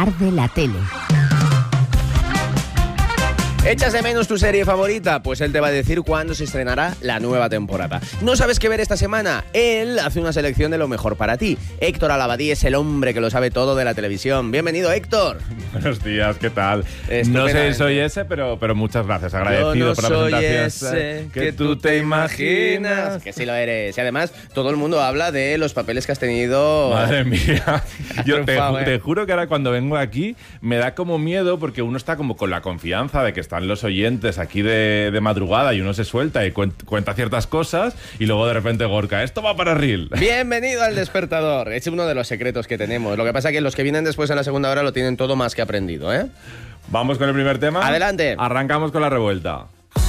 Arde la tele. ¿Echas de menos tu serie favorita? Pues él te va a decir cuándo se estrenará la nueva temporada. ¿No sabes qué ver esta semana? Él hace una selección de lo mejor para ti. Héctor Alabadí es el hombre que lo sabe todo de la televisión. Bienvenido, Héctor. Buenos días, ¿qué tal? No sé si soy ese, pero muchas gracias. Agradecido por la presentación. Ese que tú te imaginas. Que sí lo eres. Y además, todo el mundo habla de los papeles que has tenido. Madre mía. Yo triunfado, te juro que ahora cuando vengo aquí me da como miedo porque uno está como con la confianza de que están los oyentes aquí de madrugada y uno se suelta y cuenta ciertas cosas y luego de repente Gorka, esto va para Reel. Bienvenido al Despertador. Es uno de los secretos que tenemos. Lo que pasa es que los que vienen después en la segunda hora lo tienen todo más que aprendido, ¿eh? Vamos con el primer tema. Adelante. Arrancamos con la revuelta.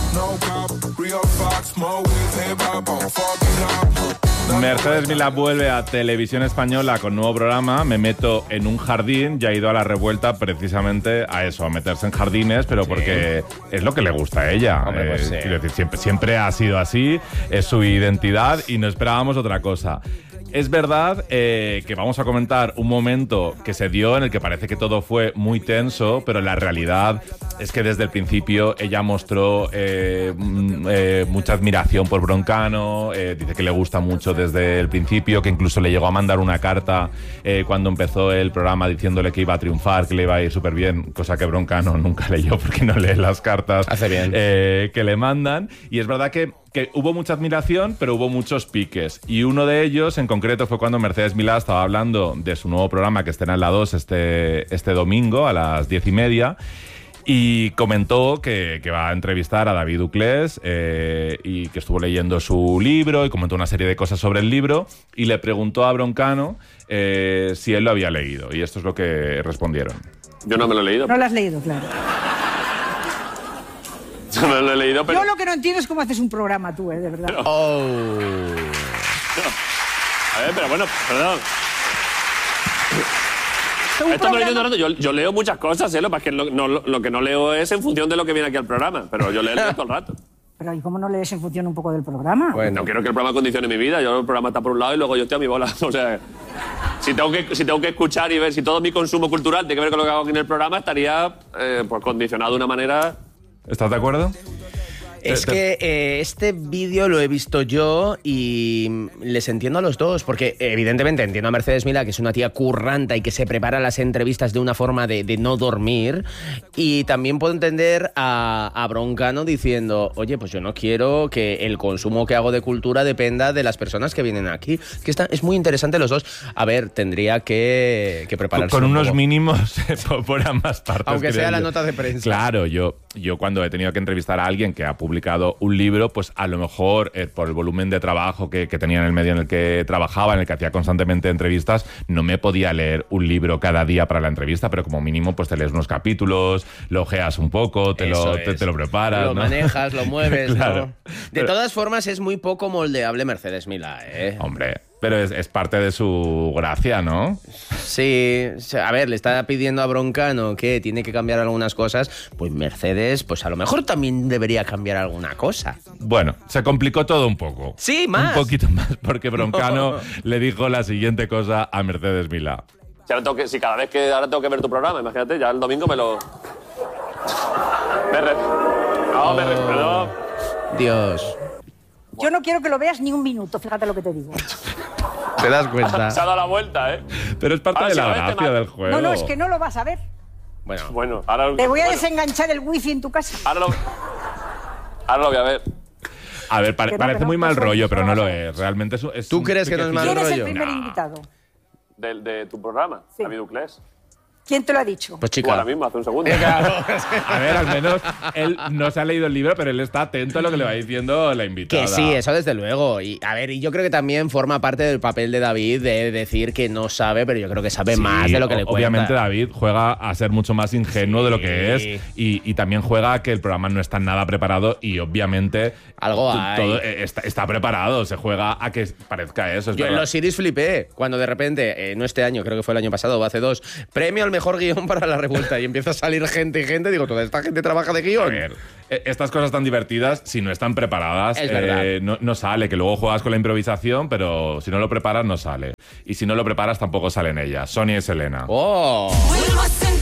Mercedes Milá vuelve a Televisión Española con nuevo programa. Me meto en un jardín. Ya ha ido a la revuelta precisamente a eso, a meterse en jardines, pero porque es lo que le gusta a ella. Hombre, pues sí. Quiero decir, siempre ha sido así, es su identidad y no esperábamos otra cosa. Es verdad que vamos a comentar un momento que se dio en el que parece que todo fue muy tenso, pero la realidad es que desde el principio ella mostró mucha admiración por Broncano, dice que le gusta mucho desde el principio, que incluso le llegó a mandar una carta cuando empezó el programa diciéndole que iba a triunfar, que le iba a ir súper bien, cosa que Broncano nunca leyó porque no lee las cartas. Hace bien. Que le mandan. Y es verdad que hubo mucha admiración, pero hubo muchos piques. Y uno de ellos, en concreto, fue cuando Mercedes Milá estaba hablando de su nuevo programa que estrena en La 2 este domingo a las 10:30. Y comentó que va a entrevistar a David Uclés y que estuvo leyendo su libro y comentó una serie de cosas sobre el libro y le preguntó a Broncano si él lo había leído. Y esto es lo que respondieron. Yo no me lo he leído. No lo has leído, claro. Yo no lo he leído, pero... Yo lo que no entiendo es cómo haces un programa tú, de verdad. Oh. A ver, pero bueno, perdón. Esto me lo he leído. Yo leo muchas cosas, lo que lo que no leo es en función de lo que viene aquí al programa, pero yo leo todo el rato. Pero ¿y cómo no lees en función un poco del programa? Bueno. No quiero que el programa condicione mi vida. Yo el programa está por un lado y luego yo estoy a mi bola. O sea, si tengo que escuchar y ver si todo mi consumo cultural tiene que ver con lo que hago aquí en el programa, estaría pues condicionado de una manera... ¿Estás de acuerdo? Es que este vídeo lo he visto yo y les entiendo a los dos, porque evidentemente entiendo a Mercedes Milá, que es una tía curranta y que se prepara las entrevistas de una forma de no dormir, y también puedo entender a Broncano diciendo, oye, pues yo no quiero que el consumo que hago de cultura dependa de las personas que vienen aquí. Es muy interesante los dos. A ver, tendría que prepararse con un unos poco. mínimos por ambas partes. Aunque sea la nota de prensa. Claro, yo cuando he tenido que entrevistar a alguien que ha publicado un libro, pues a lo mejor por el volumen de trabajo que tenía en el medio en el que trabajaba, en el que hacía constantemente entrevistas, no me podía leer un libro cada día para la entrevista, pero como mínimo pues te lees unos capítulos, lo ojeas un poco, te lo preparas, lo ¿no? manejas, lo mueves, Claro. ¿no? De todas formas, es muy poco moldeable Mercedes Milá, ¿eh? Hombre, pero es parte de su gracia, ¿no? Sí, a ver, le está pidiendo a Broncano que tiene que cambiar algunas cosas, pues Mercedes, pues a lo mejor también debería cambiar alguna cosa. Bueno, se complicó todo un poco. Sí, más. Un poquito más, porque Broncano le dijo la siguiente cosa a Mercedes Milá. Si cada vez que ahora tengo que ver tu programa, imagínate, ya el domingo me lo... Perdón. Dios. Yo no quiero que lo veas ni un minuto, fíjate lo que te digo. ¿Te das cuenta? Se ha dado la vuelta, ¿eh? Pero es parte Ahora de sí, la a ver, gracia del juego. No, es que no lo vas a ver. Bueno, ahora... Te voy a bueno, desenganchar el wifi en tu casa. ahora lo voy a ver. A ver, Que no, parece que no, muy mal que no, rollo, que pero no no lo vas a ver. es. Realmente es ¿Tú un crees que no es mal ¿Quién es el rollo? primer No. invitado? De tu programa, Sí. David Uclés. ¿Quién te lo ha dicho? Pues Tú chica. ahora mismo, hace un segundo. A ver, al menos él no se ha leído el libro, pero él está atento a lo que le va diciendo la invitada. Que sí, eso desde luego. Y a ver, y yo creo que también forma parte del papel de David de decir que no sabe, pero yo creo que sabe Sí, más de lo que le cuenta. obviamente David juega a ser mucho más ingenuo de lo que Sí. es y también juega a que el programa no está nada preparado y obviamente Algo hay. todo está preparado, se juega a que parezca eso. Es Yo en verdad. los series flipé cuando de repente, no este año, creo que fue el año pasado o hace 2, premio al mejor guión para la revuelta y empieza a salir gente y gente, digo, toda esta gente trabaja de A guión. ver, estas cosas tan divertidas, si no están preparadas, Es verdad. no sale. Que luego juegas con la improvisación, pero si no lo preparas, no sale. Y si no lo preparas, tampoco salen ellas. Sonia y Selena. ¡Oh! Vuelvo a sentir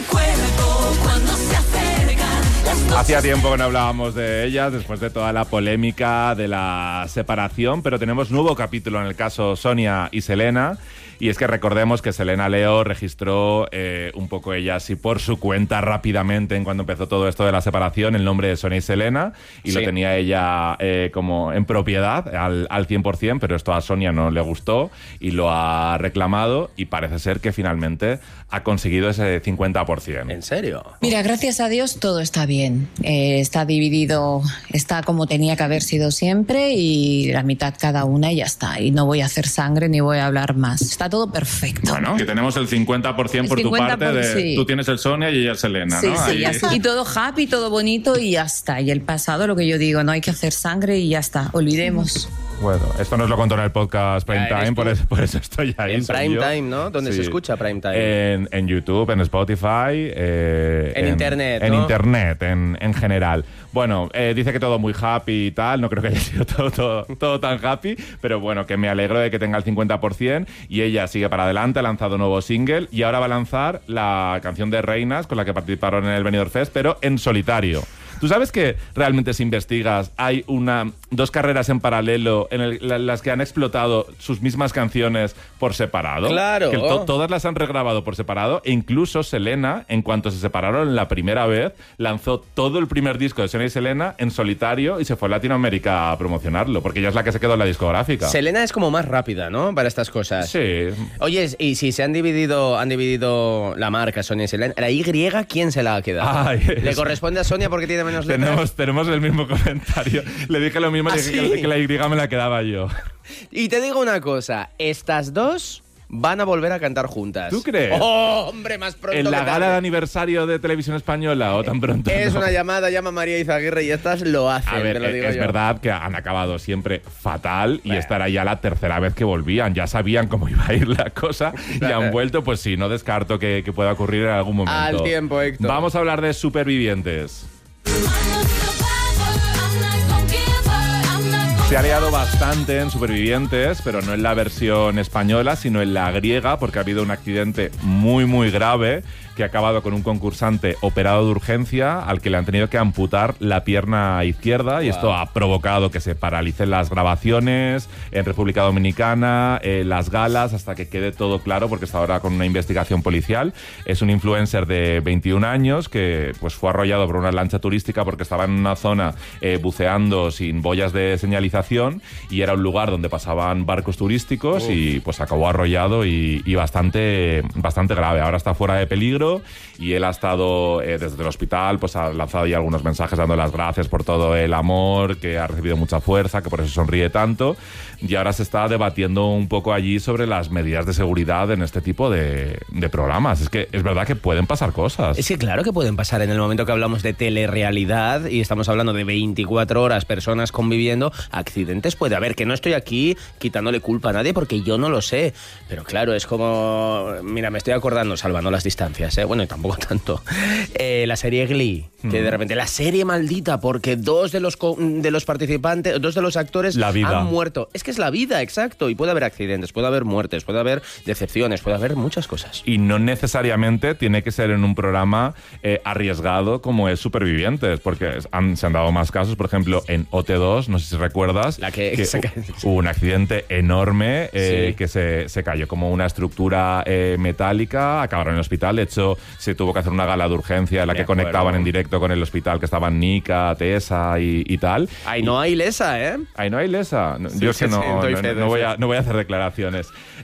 cuerpo cuando se acercan las noches. Hacía tiempo que no hablábamos de ellas, después de toda la polémica de la separación, pero tenemos nuevo capítulo en el caso Sonia y Selena. Y es que recordemos que Selena Leo registró un poco ella así por su cuenta rápidamente en cuando empezó todo esto de la separación el nombre de Sonia y Selena y lo tenía ella como en propiedad al 100%, pero esto a Sonia no le gustó y lo ha reclamado y parece ser que finalmente ha conseguido ese 50%. ¿En serio? Mira, gracias a Dios todo está bien. Está dividido, está como tenía que haber sido siempre y la mitad cada una y ya está. Y no voy a hacer sangre ni voy a hablar más. Está todo perfecto. Bueno, que tenemos el 50% por tu parte, sí. Tú tienes el Sonia y ella el Selena, ¿no? Sí, ya está. Y todo happy, todo bonito y ya está. Y el pasado, lo que yo digo, no hay que hacer sangre y ya está. Olvidemos. Bueno, esto nos lo contó en el podcast Prime Time, por eso estoy ahí. En Prime Time, ¿no? ¿Dónde se escucha Prime Time? En YouTube, en Spotify. En Internet, En ¿no? Internet, en general. Bueno, dice que todo muy happy y tal. No creo que haya sido todo tan happy, pero bueno, que me alegro de que tenga el 50% y ella sigue para adelante, ha lanzado un nuevo single y ahora va a lanzar la canción de Reinas con la que participaron en el Benidorm Fest, pero en solitario. ¿Tú sabes que realmente si investigas hay dos carreras en paralelo en las que han explotado sus mismas canciones por separado? Claro. Que todas las han regrabado por separado e incluso Selena, en cuanto se separaron la primera vez, lanzó todo el primer disco de Sonia y Selena en solitario y se fue a Latinoamérica a promocionarlo, porque ella es la que se quedó en la discográfica. Selena es como más rápida, ¿no? Para estas cosas. Sí. Oye, y si se han dividido la marca Sonia y Selena, la Y, ¿quién se la ha quedado? Ay, ¿Le corresponde a Sonia porque tiene menos letras? Tenemos el mismo comentario. Le dije lo mismo, ¿Ah, le dije sí? que la Y me la quedaba yo. Y te digo una cosa, estas dos van a volver a cantar juntas. ¿Tú crees? ¡Oh, hombre, más pronto ¿En la que gala tarde! de aniversario de Televisión Española o tan pronto? Es no? una llamada, llama a María Izaguirre y estas lo hacen, A ver, te lo digo es yo. verdad que han acabado siempre fatal y esta era ya la tercera vez que volvían. Ya sabían cómo iba a ir la cosa y han vuelto, pues sí, no descarto que pueda ocurrir en algún momento. Al tiempo, Héctor. Vamos a hablar de Supervivientes. Se ha liado bastante en Supervivientes, pero no en la versión española, sino en la griega, porque ha habido un accidente muy, muy grave que ha acabado con un concursante operado de urgencia al que le han tenido que amputar la pierna izquierda y esto ha provocado que se paralicen las grabaciones en República Dominicana, las galas, hasta que quede todo claro, porque está ahora con una investigación policial. Es un influencer de 21 años que pues fue arrollado por una lancha turística porque estaba en una zona buceando sin boyas de señalización y era un lugar donde pasaban barcos turísticos y pues acabó arrollado y bastante grave. Ahora está fuera de peligro y él ha estado desde el hospital, pues ha lanzado ya algunos mensajes dando las gracias por todo el amor, que ha recibido mucha fuerza, que por eso sonríe tanto, y ahora se está debatiendo un poco allí sobre las medidas de seguridad en este tipo de programas. Es que es verdad que pueden pasar cosas. Es que claro que pueden pasar en el momento que hablamos de telerrealidad y estamos hablando de 24 horas, personas conviviendo, accidentes puede haber, que no estoy aquí quitándole culpa a nadie porque yo no lo sé, pero claro, es como, mira, me estoy acordando, salvando las distancias, bueno, y tampoco tanto, la serie Glee, que de repente, la serie maldita, porque dos de los participantes, dos de los actores la vida han muerto. Es que es la vida, exacto, y puede haber accidentes, puede haber muertes, puede haber decepciones, puede haber muchas cosas. Y no necesariamente tiene que ser en un programa arriesgado como es Supervivientes, porque se han dado más casos, por ejemplo, en OT2, no sé si recuerdas, hubo un accidente enorme que se cayó como una estructura metálica, acabaron en el hospital, de hecho se tuvo que hacer una gala de urgencia en la que conectaban en directo con el hospital, que estaban Nika, Tessa y tal. Ahí no hay lesa, ¿eh? Ahí no hay lesa. Yo es que no voy a hacer declaraciones.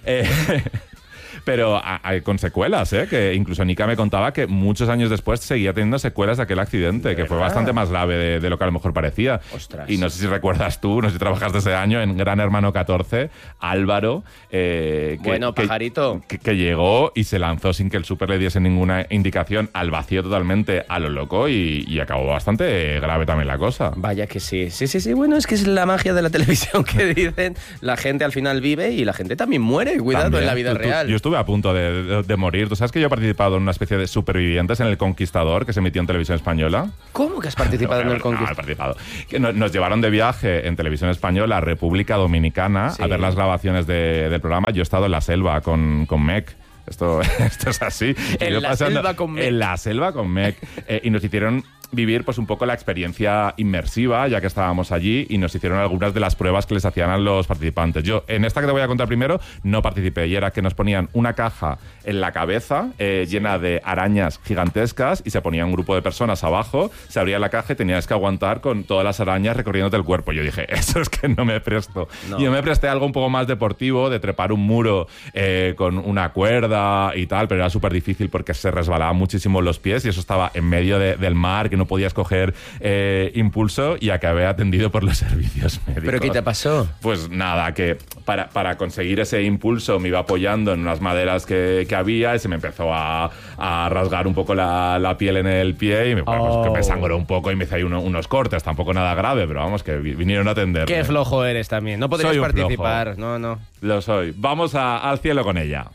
Pero hay con secuelas, que incluso Nika me contaba que muchos años después seguía teniendo secuelas de aquel accidente, que fue bastante más grave de lo que a lo mejor parecía. Ostras. Y no sé si recuerdas tú, no sé si trabajaste ese año en Gran Hermano 14, Álvaro, pajarito, que llegó y se lanzó sin que el súper le diese ninguna indicación, al vacío totalmente, a lo loco, y acabó bastante grave también la cosa. Vaya que sí. Sí, bueno, es que es la magia de la televisión que dicen, la gente al final vive y la gente también muere, cuidado, también, en la vida real. Yo estuve a punto de morir. ¿Tú sabes que yo he participado en una especie de Supervivientes en El Conquistador, que se emitió en Televisión Española? ¿Cómo que has participado en El Conquistador? No, he participado. Que nos llevaron de viaje en Televisión Española a República Dominicana a ver las grabaciones del programa. Yo he estado en la selva con Mec. Esto es así. En la selva con Meg. En la selva con Meg. Y nos hicieron vivir pues un poco la experiencia inmersiva, ya que estábamos allí, y nos hicieron algunas de las pruebas que les hacían a los participantes. Yo, en esta que te voy a contar primero, no participé, y era que nos ponían una caja en la cabeza llena de arañas gigantescas, y se ponía un grupo de personas abajo, se abría la caja y tenías que aguantar con todas las arañas recorriéndote el cuerpo. Yo dije, eso es que no me presto. No. Yo me presté algo un poco más deportivo, de trepar un muro con una cuerda y tal, pero era súper difícil porque se resbalaban muchísimo los pies, y eso estaba en medio del mar, que no podías coger impulso, y acabé atendido por los servicios médicos. ¿Pero qué te pasó? Pues nada, que para conseguir ese impulso me iba apoyando en unas maderas que había, y se me empezó a rasgar un poco la piel en el pie, y pues, que me sangró un poco y me hice ahí unos cortes, tampoco nada grave, pero vamos, que vinieron a atenderme. Qué flojo eres también, no podrías participar. Flojo. No. Lo soy. Vamos al cielo con ella.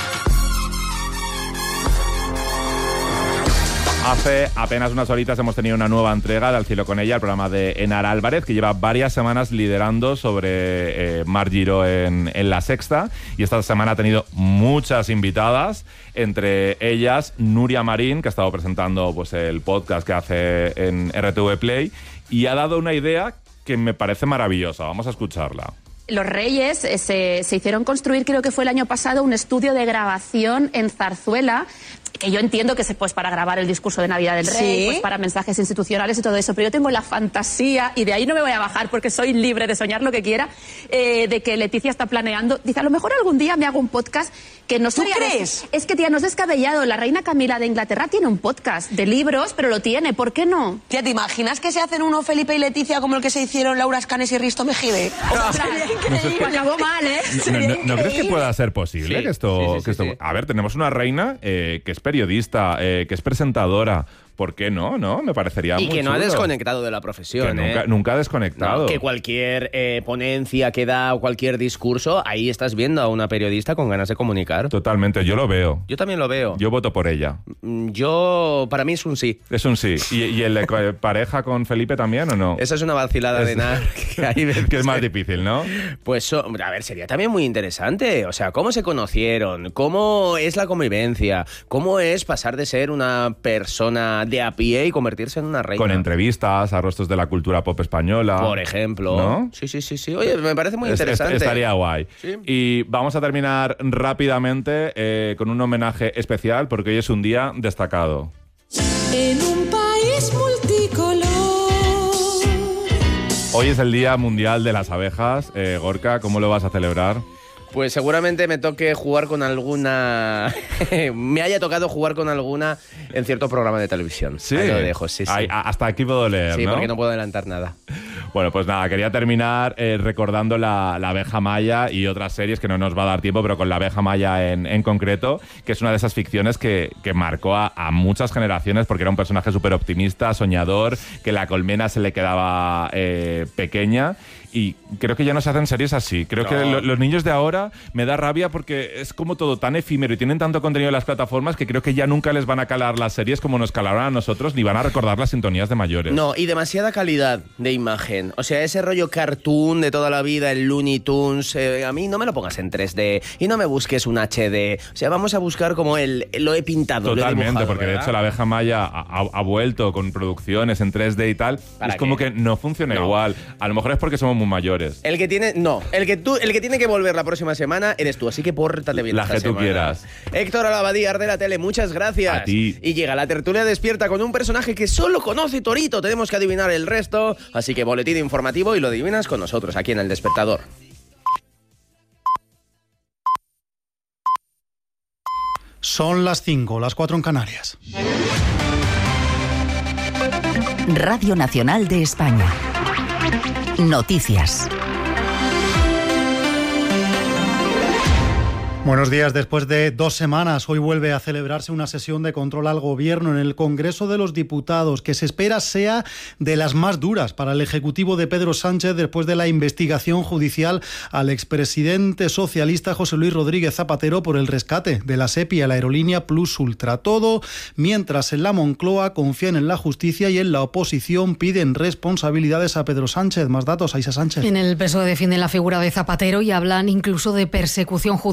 Hace apenas unas horitas hemos tenido una nueva entrega de Al cielo con ella, el programa de Enar Álvarez, que lleva varias semanas liderando sobre Mar Giró en La Sexta, y esta semana ha tenido muchas invitadas, entre ellas Nuria Marín, que ha estado presentando pues el podcast que hace en RTV Play, y ha dado una idea que me parece maravillosa. Vamos a escucharla. Los Reyes se hicieron construir, creo que fue el año pasado, un estudio de grabación en Zarzuela, que yo entiendo que pues para grabar el discurso de Navidad del Rey, ¿sí? Pues para mensajes institucionales y todo eso, pero yo tengo la fantasía, y de ahí no me voy a bajar porque soy libre de soñar lo que quiera, de que Leticia está planeando, dice, a lo mejor algún día me hago un podcast que no sería... ¿Tú crees? Es que, tía, no es descabellado, la reina Camila de Inglaterra tiene un podcast de libros, pero lo tiene, ¿por qué no? Tía, ¿te imaginas que se hacen uno Felipe y Leticia como el que se hicieron Laura Escanes y Risto Mejide? Acabó mal, ¿eh? ¿No crees que pueda ser posible que esto... Sí. A ver, tenemos una reina que es periodista, que es presentadora. ¿Por qué no? Me parecería muy Y que no chulo. ha desconectado de la profesión, Nunca ha desconectado. No, que cualquier ponencia que da o cualquier discurso, ahí estás viendo a una periodista con ganas de comunicar. Totalmente, yo lo veo. Yo también lo veo. Yo voto por ella. Para mí es un sí. Es un sí. ¿Y el de pareja con Felipe también o no? Esa es una vacilada de nada. Que es más difícil, ¿no? Pues, a ver, sería también muy interesante. O sea, ¿cómo se conocieron? ¿Cómo es la convivencia? ¿Cómo es pasar de ser una persona de a pie y convertirse en una reina? Con entrevistas a rostros de la cultura pop española. Por ejemplo. ¿No? Sí. Oye, me parece muy interesante. Estaría guay. Sí. Y vamos a terminar rápidamente con un homenaje especial, porque hoy es un día destacado. En un país multicolor. Hoy es el Día Mundial de las Abejas. Gorka, ¿cómo lo vas a celebrar? Pues seguramente me toque jugar con alguna... me haya tocado jugar con alguna en cierto programa de televisión. Sí. Ahí lo dejo, sí. Hasta aquí puedo leer, sí, ¿no? porque no puedo adelantar nada. Bueno, pues nada, quería terminar recordando la abeja maya y otras series que no nos va a dar tiempo, pero con la abeja maya en concreto, que es una de esas ficciones que marcó a muchas generaciones, porque era un personaje súper optimista, soñador, que la colmena se le quedaba pequeña. Y creo que ya no se hacen series así. Creo que los niños de ahora me da rabia porque es como todo tan efímero y tienen tanto contenido en las plataformas que creo que ya nunca les van a calar las series como nos calaron a nosotros, ni van a recordar las sintonías de mayores. No, y demasiada calidad de imagen. O sea, ese rollo cartoon de toda la vida, el Looney Tunes, a mí no me lo pongas en 3D y no me busques un HD. O sea, vamos a buscar como lo he pintado, Totalmente, lo he dibujado, porque ¿verdad? de hecho la abeja maya ha vuelto con producciones en 3D y tal. Es como que no funciona igual. A lo mejor es porque somos muy mayores. El que tiene que volver la próxima semana eres tú, así que pórtate bien. La que tú quieras. Héctor Alabadíar de la tele, muchas gracias. A ti. Y llega la tertulia despierta con un personaje que solo conoce Torito. Tenemos que adivinar el resto, así que boletín informativo y lo adivinas con nosotros aquí en El Despertador. Son las 5, las 4 en Canarias. Radio Nacional de España. Noticias. Buenos días. Después de 2 semanas, hoy vuelve a celebrarse una sesión de control al Gobierno en el Congreso de los Diputados, que se espera sea de las más duras para el Ejecutivo de Pedro Sánchez después de la investigación judicial al expresidente socialista José Luis Rodríguez Zapatero por el rescate de la SEPI a la aerolínea Plus Ultra. Todo mientras en la Moncloa confían en la justicia y en la oposición piden responsabilidades a Pedro Sánchez. Más datos, Aisa Sánchez. En el PSOE defienden la figura de Zapatero y hablan incluso de persecución judicial.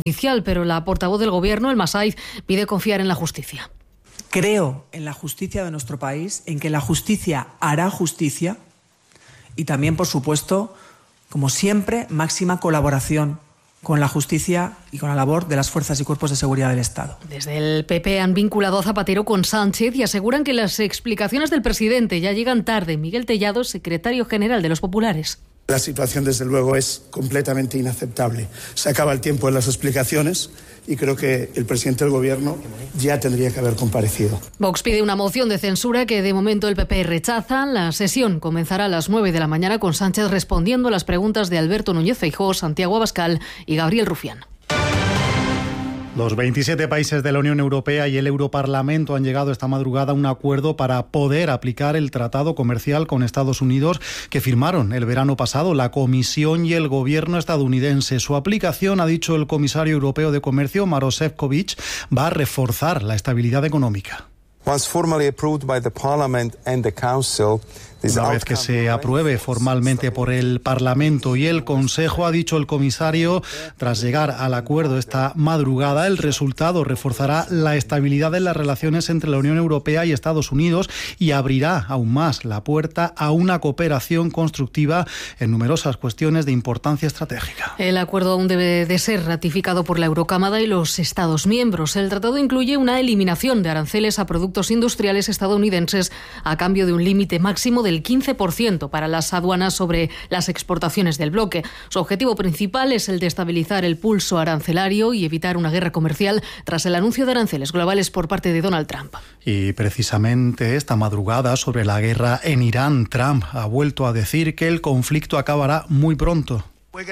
español, pero la portavoz del Gobierno, Elma Saiz, pide confiar en la justicia. Creo en la justicia de nuestro país, en que la justicia hará justicia y también, por supuesto, como siempre, máxima colaboración con la justicia y con la labor de las fuerzas y cuerpos de seguridad del Estado. Desde el PP han vinculado a Zapatero con Sánchez y aseguran que las explicaciones del presidente ya llegan tarde. Miguel Tellado, secretario general de los Populares. La situación, desde luego, es completamente inaceptable. Se acaba el tiempo de las explicaciones y creo que el presidente del Gobierno ya tendría que haber comparecido. Vox pide una moción de censura que de momento el PP rechaza. La sesión comenzará a las 9 de la mañana con Sánchez respondiendo a las preguntas de Alberto Núñez Feijóo, Santiago Abascal y Gabriel Rufián. Los 27 países de la Unión Europea y el Europarlamento han llegado esta madrugada a un acuerdo para poder aplicar el tratado comercial con Estados Unidos que firmaron el verano pasado la Comisión y el Gobierno estadounidense. Su aplicación, ha dicho el comisario europeo de Comercio, Maroš Šefčovič, va a reforzar la estabilidad económica. Once formally approved by the Parliament and the Council, una vez que se apruebe formalmente por el Parlamento y el Consejo, ha dicho el comisario, tras llegar al acuerdo esta madrugada, el resultado reforzará la estabilidad en las relaciones entre la Unión Europea y Estados Unidos y abrirá aún más la puerta a una cooperación constructiva en numerosas cuestiones de importancia estratégica. El acuerdo aún debe de ser ratificado por la Eurocámara y los Estados miembros. El tratado incluye una eliminación de aranceles a productos industriales estadounidenses a cambio de un límite máximo del 15% para las aduanas sobre las exportaciones del bloque. Su objetivo principal es el de estabilizar el pulso arancelario y evitar una guerra comercial tras el anuncio de aranceles globales por parte de Donald Trump. Y precisamente esta madrugada, sobre la guerra en Irán, Trump ha vuelto a decir que el conflicto acabará muy pronto.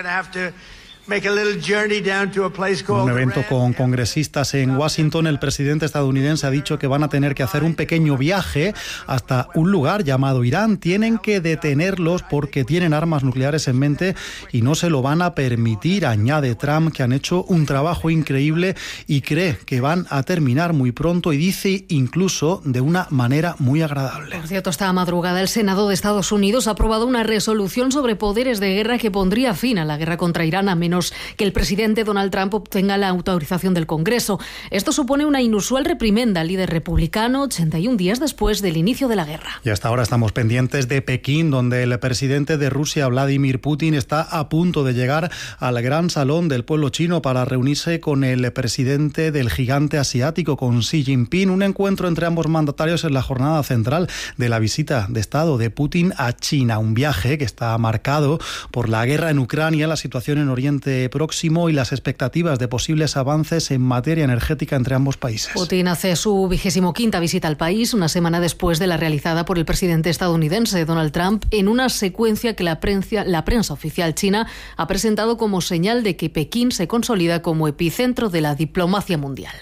En un evento con congresistas en Washington, el presidente estadounidense ha dicho que van a tener que hacer un pequeño viaje hasta un lugar llamado Irán. Tienen que detenerlos porque tienen armas nucleares en mente y no se lo van a permitir. Añade Trump que han hecho un trabajo increíble y cree que van a terminar muy pronto y dice incluso de una manera muy agradable. Por cierto, esta madrugada el Senado de Estados Unidos ha aprobado una resolución sobre poderes de guerra que pondría fin a la guerra contra Irán a menos que el presidente Donald Trump obtenga la autorización del Congreso. Esto supone una inusual reprimenda al líder republicano 81 días después del inicio de la guerra. Y hasta ahora estamos pendientes de Pekín, donde el presidente de Rusia, Vladimir Putin, está a punto de llegar al gran salón del pueblo chino para reunirse con el presidente del gigante asiático, con Xi Jinping. Un encuentro entre ambos mandatarios en la jornada central de la visita de Estado de Putin a China. Un viaje que está marcado por la guerra en Ucrania, la situación en Oriente Próximo y las expectativas de posibles avances en materia energética entre ambos países. Putin hace su 25ª visita al país, una semana después de la realizada por el presidente estadounidense Donald Trump, en una secuencia que la prensa oficial china ha presentado como señal de que Pekín se consolida como epicentro de la diplomacia mundial.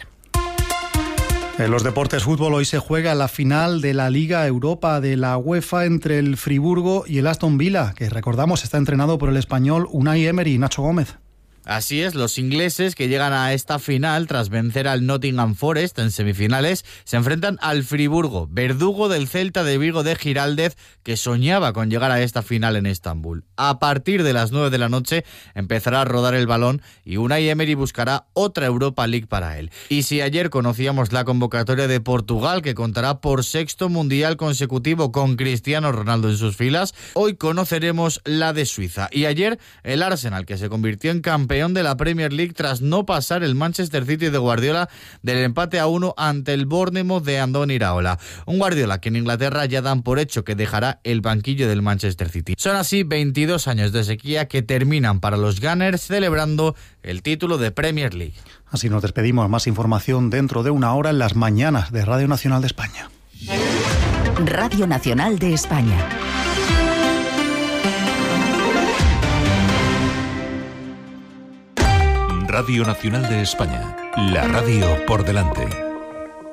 En los deportes, fútbol, hoy se juega la final de la Liga Europa de la UEFA entre el Friburgo y el Aston Villa, que recordamos está entrenado por el español Unai Emery. Nacho Gómez. Así es, los ingleses que llegan a esta final tras vencer al Nottingham Forest en semifinales se enfrentan al Friburgo, verdugo del Celta de Vigo de Giraldez, que soñaba con llegar a esta final en Estambul. A partir de las 9 de la noche empezará a rodar el balón y Unai Emery buscará otra Europa League para él. Y si ayer conocíamos la convocatoria de Portugal, que contará por 6º mundial consecutivo con Cristiano Ronaldo en sus filas, hoy conoceremos la de Suiza. Y ayer el Arsenal, que se convirtió en campeón de la Premier League tras no pasar el Manchester City de Guardiola del empate a 1 ante el Bournemouth de Andoni Iraola. Un Guardiola que en Inglaterra ya dan por hecho que dejará el banquillo del Manchester City. Son así 22 años de sequía que terminan para los Gunners celebrando el título de Premier League. Así nos despedimos. Más información dentro de una hora en las mañanas de Radio Nacional de España. Radio Nacional de España. Radio Nacional de España, la radio por delante.